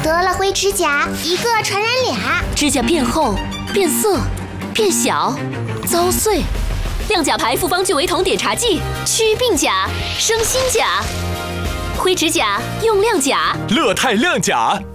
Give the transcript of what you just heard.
得了灰指甲，一个传染俩。 指甲变厚、变色、变小、遭碎。亮甲牌复方聚维酮碘茶剂，祛病甲，生新甲。灰指甲用亮甲， 乐泰亮甲。